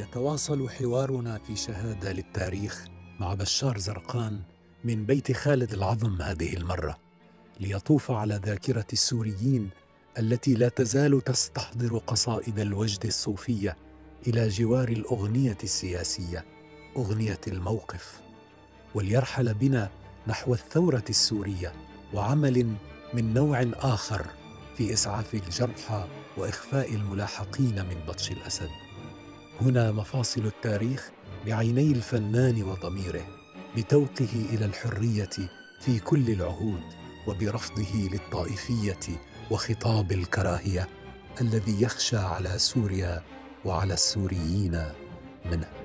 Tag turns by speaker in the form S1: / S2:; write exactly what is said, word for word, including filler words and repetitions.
S1: يتواصل حوارنا في شهادة للتاريخ مع بشار زرقان من بيت خالد العظم هذه المرة، ليطوف على ذاكرة السوريين التي لا تزال تستحضر قصائد الوجد الصوفية إلى جوار الأغنية السياسية، أغنية الموقف، وليرحل بنا نحو الثورة السورية وعمل من نوع آخر في إسعاف الجرحى وإخفاء الملاحقين من بطش الأسد. هنا مفاصل التاريخ بعيني الفنان وضميره، بتوقه إلى الحرية في كل العهود، وبرفضه للطائفية وخطاب الكراهية الذي يخشى على سوريا وعلى السوريين منه.